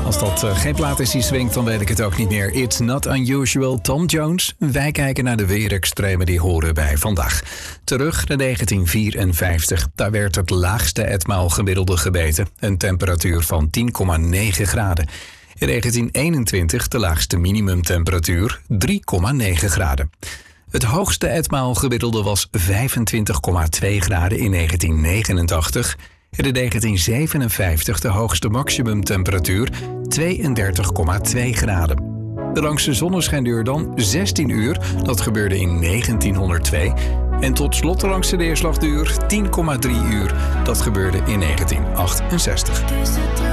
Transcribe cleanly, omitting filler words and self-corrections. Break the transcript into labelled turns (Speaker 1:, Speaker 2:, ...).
Speaker 1: Als dat geen plaat is die swingt, dan weet ik het ook niet meer. It's not unusual, Tom Jones. Wij kijken naar de weerextremen die horen bij vandaag. Terug naar 1954. Daar werd het laagste etmaal gemiddelde gemeten. Een temperatuur van 10,9 graden. In 1921 de laagste minimumtemperatuur 3,9 graden. Het hoogste etmaal gemiddelde was 25,2 graden in 1989... en in 1957 de hoogste maximumtemperatuur 32,2 graden. De langste zonneschijnduur dan 16 uur, dat gebeurde in 1902. En tot slot de langste neerslagduur 10,3 uur, dat gebeurde in 1968.